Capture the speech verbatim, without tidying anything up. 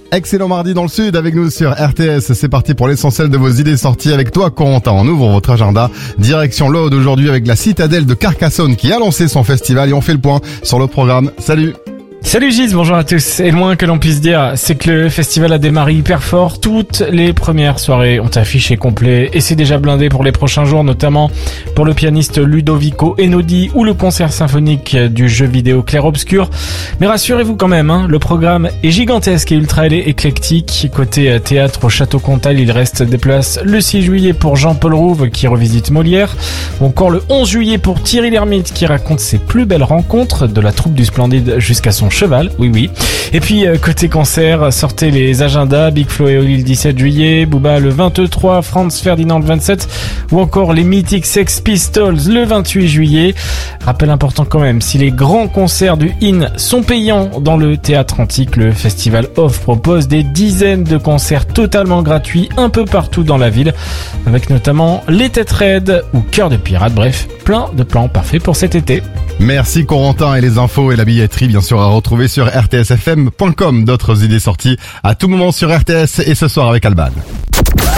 Excellent mardi dans le sud avec nous sur R T S. C'est parti pour l'essentiel de vos idées sorties avec toi, Corentin. On ouvre votre agenda. Direction l'Aude aujourd'hui avec la Citadelle de Carcassonne qui a lancé son festival et on fait le point sur le programme. Salut! Salut Gis, bonjour à tous. Et le moins que l'on puisse dire, c'est que le festival a démarré hyper fort. Toutes les premières soirées ont affiché complet et c'est déjà blindé pour les prochains jours, notamment pour le pianiste Ludovico Einaudi ou le concert symphonique du jeu vidéo Clair Obscur. Mais rassurez-vous quand même, hein, le programme est gigantesque et ultra éclectique. Côté théâtre au Château Comtal, il reste des places le six juillet pour Jean-Paul Rouve qui revisite Molière, ou encore le onze juillet pour Thierry Lhermitte qui raconte ses plus belles rencontres de la troupe du Splendide jusqu'à son cheval, oui oui. Et puis euh, côté concert, sortez les agendas, Big Flo et Oli le dix-sept juillet, Booba le vingt-trois, Franz Ferdinand le vingt-sept, ou encore les mythiques Sex Pistols le vingt-huit juillet. Rappel important quand même, si les grands concerts du I N sont payants dans le théâtre antique, le Festival Off propose des dizaines de concerts totalement gratuits un peu partout dans la ville, avec notamment les Têtes Raides ou Cœur de Pirate, bref, plein de plans parfaits pour cet été. Merci Corentin, et les infos et la billetterie bien sûr à retrouver sur r t s f m point com. D'autres idées sorties à tout moment sur R T S et ce soir avec Alban.